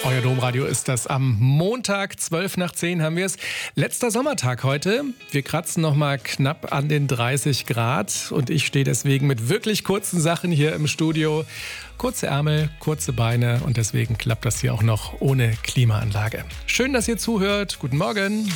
Euer Domradio ist das. Am Montag, 12 nach 10 haben wir es. Letzter Sommertag heute. Wir kratzen noch mal knapp an den 30 Grad. Und ich stehe deswegen mit wirklich kurzen Sachen hier im Studio. Kurze Ärmel, kurze Beine. Und deswegen klappt das hier auch noch ohne Klimaanlage. Schön, dass ihr zuhört. Guten Morgen.